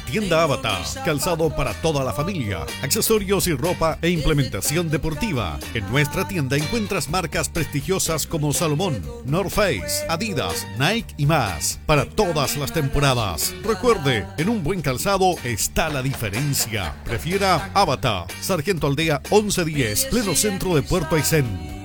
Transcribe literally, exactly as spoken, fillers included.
Tienda Avatar, calzado para toda la familia, accesorios y ropa e implementación deportiva. En nuestra tienda encuentras marcas prestigiosas como Salomón, North Face, Adidas, Nike y más, para todas las temporadas. Recuerde, en un buen calzado está la diferencia. Prefiera Avatar, Sargento Aldea once diez, pleno centro de Puerto Aysén.